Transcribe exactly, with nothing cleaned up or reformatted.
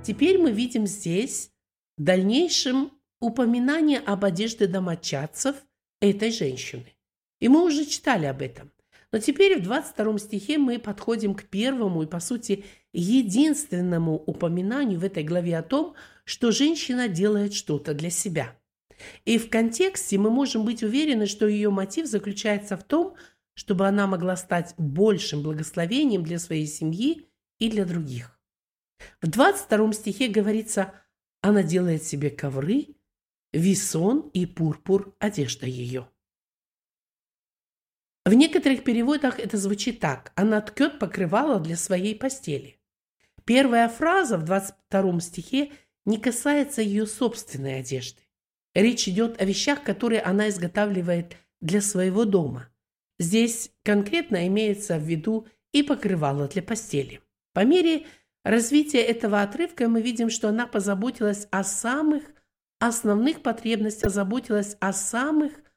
Теперь мы видим здесь в дальнейшем упоминание об одежде домочадцев этой женщины. И мы уже читали об этом. Но теперь в двадцать втором стихе мы подходим к первому и, по сути, единственному упоминанию в этой главе о том, что женщина делает что-то для себя. И в контексте мы можем быть уверены, что ее мотив заключается в том, чтобы она могла стать большим благословением для своей семьи и для других. В двадцать втором стихе говорится: она делает себе ковры, висон и пурпур – одежда ее. В некоторых переводах это звучит так: она ткет покрывало для своей постели. Первая фраза в двадцать втором стихе не касается ее собственной одежды. Речь идет о вещах, которые она изготавливает для своего дома. Здесь конкретно имеется в виду и покрывало для постели. По мере развития этого отрывка мы видим, что она позаботилась о самых основных потребностях, позаботилась о самых